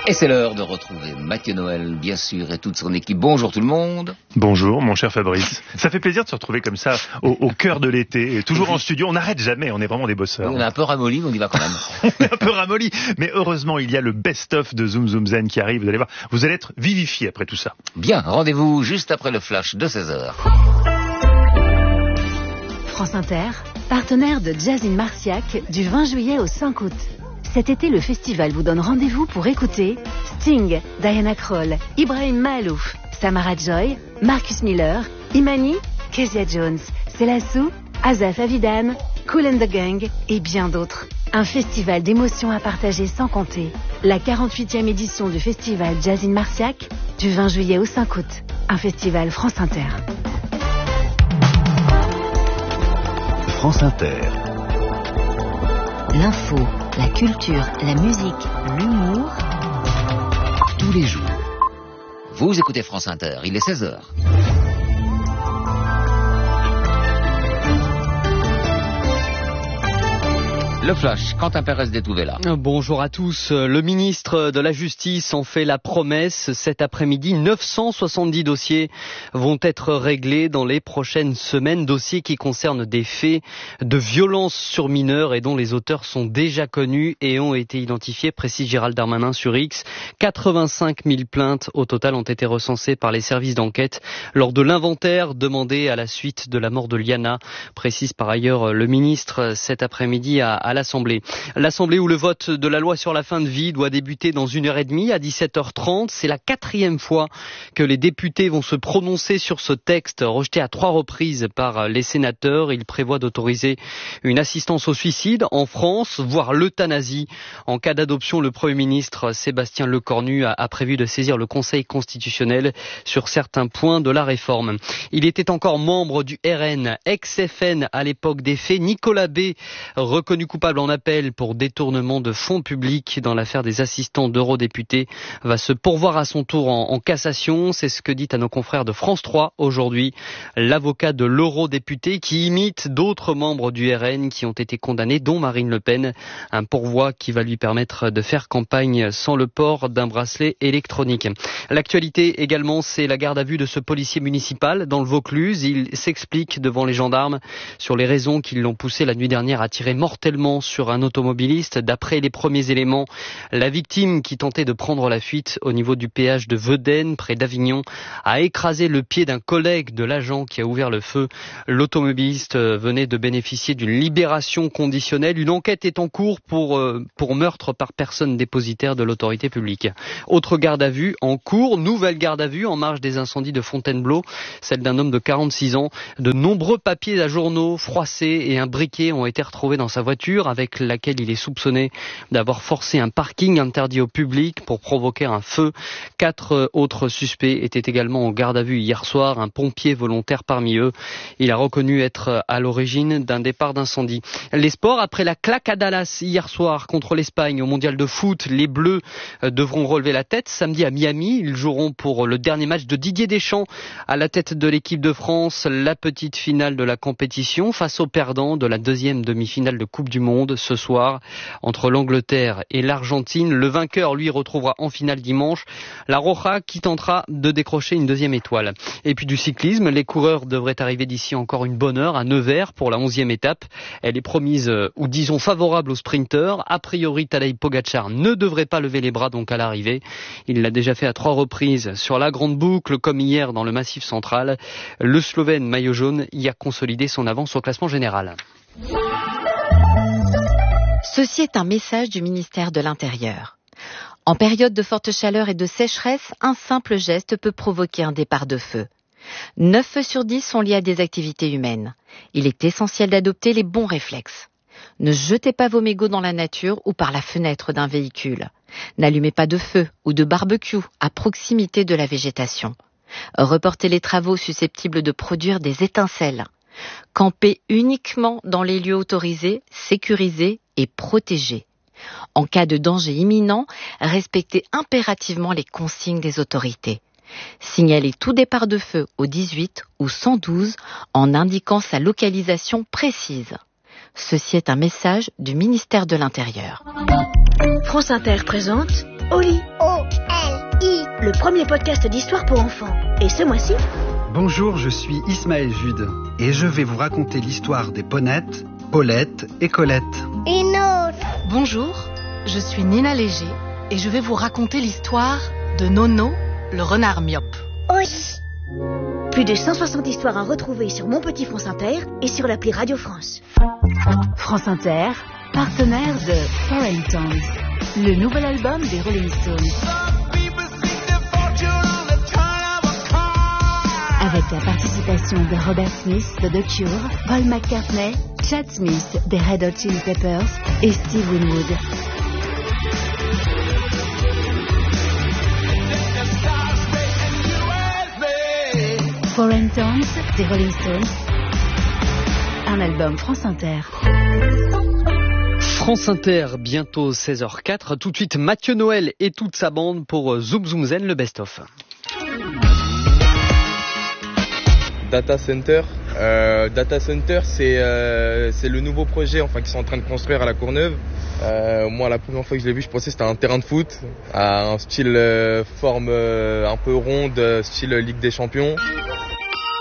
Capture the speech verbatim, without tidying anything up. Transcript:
Et c'est l'heure de retrouver Mathieu Noël, bien sûr, et toute son équipe. Bonjour tout le monde. Bonjour mon cher Fabrice. Ça fait plaisir de se retrouver comme ça au, au cœur de l'été, toujours en studio. On n'arrête jamais, on est vraiment des bosseurs. On est un peu ramolli, mais on y va quand même. On est un peu ramolli, mais heureusement il y a le best-of de Zoom Zoom Zen qui arrive. Vous allez voir, vous allez être vivifié après tout ça. Bien, rendez-vous juste après le flash de seize heures. France Inter, partenaire de Jazz in Marciac du vingt juillet au cinq août. Cet été, le festival vous donne rendez-vous pour écouter Sting, Diana Krall, Ibrahim Mahalouf, Samara Joy, Marcus Miller, Imani, Kezia Jones, Selassou, Asaf Avidan, Kool and the Gang et bien d'autres. Un festival d'émotions à partager sans compter. La quarante-huitième édition du festival Jazz in Marciac du vingt juillet au cinq août. Un festival France Inter. France Inter. L'info, la culture, la musique, l'humour. Tous les jours. Vous écoutez France Inter, il est seize heures. Le flash, Quentin Pérez d'Etouvela. Bonjour à tous. Le ministre de la Justice en fait la promesse. Cet après-midi, neuf cent soixante-dix dossiers vont être réglés dans les prochaines semaines. Dossiers qui concernent des faits de violence sur mineurs et dont les auteurs sont déjà connus et ont été identifiés, précise Gérald Darmanin sur X. quatre-vingt-cinq mille plaintes au total ont été recensées par les services d'enquête lors de l'inventaire demandé à la suite de la mort de Liana, précise par ailleurs le ministre cet après-midi à, à l'Assemblée. L'Assemblée où le vote de la loi sur la fin de vie doit débuter dans une heure et demie à dix-sept heures trente. C'est la quatrième fois que les députés vont se prononcer sur ce texte rejeté à trois reprises par les sénateurs. Il prévoit d'autoriser une assistance au suicide en France, voire l'euthanasie. En cas d'adoption, le Premier ministre Sébastien Lecornu a, a prévu de saisir le Conseil constitutionnel sur certains points de la réforme. Il était encore membre du R N, ex-F N à l'époque des faits. Nicolas B, reconnu coupable en appel pour détournement de fonds publics dans l'affaire des assistants d'eurodéputés, va se pourvoir à son tour en, en cassation. C'est ce que dit à nos confrères de France trois aujourd'hui l'avocat de l'eurodéputé qui imite d'autres membres du R N qui ont été condamnés, dont Marine Le Pen. Un pourvoi qui va lui permettre de faire campagne sans le port d'un bracelet électronique. L'actualité également, c'est la garde à vue de ce policier municipal dans le Vaucluse. Il s'explique devant les gendarmes sur les raisons qui l'ont poussé la nuit dernière à tirer mortellement sur un automobiliste. D'après les premiers éléments, la victime qui tentait de prendre la fuite au niveau du péage de Vedène, près d'Avignon, a écrasé le pied d'un collègue de l'agent qui a ouvert le feu. L'automobiliste venait de bénéficier d'une libération conditionnelle. Une enquête est en cours pour, euh, pour meurtre par personne dépositaire de l'autorité publique. Autre garde à vue en cours, nouvelle garde à vue en marge des incendies de Fontainebleau, celle d'un homme de quarante-six ans. De nombreux papiers à journaux froissés et un briquet ont été retrouvés dans sa voiture, avec laquelle il est soupçonné d'avoir forcé un parking interdit au public pour provoquer un feu. Quatre autres suspects étaient également en garde à vue hier soir, un pompier volontaire parmi eux. Il a reconnu être à l'origine d'un départ d'incendie. Les sports, après la claque à Dallas hier soir contre l'Espagne au mondial de foot, les Bleus devront relever la tête. Samedi à Miami, ils joueront pour le dernier match de Didier Deschamps à la tête de l'équipe de France, la petite finale de la compétition face aux perdants de la deuxième demi-finale de Coupe du Monde ce soir entre l'Angleterre et l'Argentine. Le vainqueur, lui, retrouvera en finale dimanche la Roja qui tentera de décrocher une deuxième étoile. Et puis du cyclisme, les coureurs devraient arriver d'ici encore une bonne heure à Nevers pour la onzième étape. Elle est promise, euh, ou disons favorable aux sprinteurs. A priori, Tadej Pogačar ne devrait pas lever les bras donc à l'arrivée. Il l'a déjà fait à trois reprises sur la grande boucle, comme hier dans le Massif central. Le Slovène maillot jaune y a consolidé son avance au classement général. Ceci est un message du ministère de l'Intérieur. En période de forte chaleur et de sécheresse, un simple geste peut provoquer un départ de feu. neuf feux sur dix sont liés à des activités humaines. Il est essentiel d'adopter les bons réflexes. Ne jetez pas vos mégots dans la nature ou par la fenêtre d'un véhicule. N'allumez pas de feu ou de barbecue à proximité de la végétation. Reportez les travaux susceptibles de produire des étincelles. Campez uniquement dans les lieux autorisés, sécurisés et protégés. En cas de danger imminent, respectez impérativement les consignes des autorités. Signalez tout départ de feu au dix-huit ou cent douze en indiquant sa localisation précise. Ceci est un message du ministère de l'Intérieur. France Inter présente Oli. Oh. I, le premier podcast d'histoire pour enfants. Et ce mois-ci... Bonjour, je suis Ismaël Jude et je vais vous raconter l'histoire des Ponettes, Paulette et Colette. Et non. Bonjour, je suis Nina Léger et je vais vous raconter l'histoire de Nono, le renard myope. Oui. Plus de cent soixante histoires à retrouver sur Mon Petit France Inter et sur l'appli Radio France. France Inter, partenaire de Foreign Tones, le nouvel album des Rolling Stones. Avec la participation de Robert Smith de The Cure, Paul McCartney, Chad Smith des Red Hot Chili Peppers et Steve Winwood. Foreign Tones des Rolling Stones, un album France Inter. France Inter, bientôt seize heures quatre. Tout de suite, Mathieu Noël et toute sa bande pour Zoom Zoom Zen, le best-of. Data Center. Euh, Data Center, c'est euh, c'est le nouveau projet enfin qu'ils sont en train de construire à la Courneuve. Euh, moi, la première fois que je l'ai vu, je pensais que c'était un terrain de foot, à un style euh, forme euh, un peu ronde, style Ligue des Champions.